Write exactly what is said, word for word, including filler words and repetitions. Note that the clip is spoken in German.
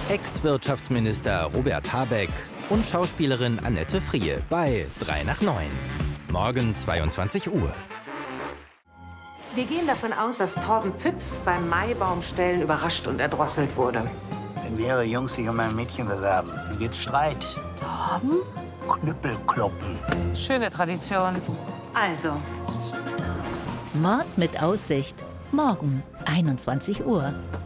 Ex-Wirtschaftsminister Robert Habeck und Schauspielerin Annette Frier bei drei nach neun. Morgen zweiundzwanzig Uhr. Wir gehen davon aus, dass Torben Pütz beim Maibaumstellen überrascht und erdrosselt wurde. Wenn mehrere Jungs sich um ein Mädchen bewerben, dann gibt's Streit. Torben? Knüppelkloppen. Schöne Tradition. Also. Mord mit Aussicht. Morgen, einundzwanzig Uhr.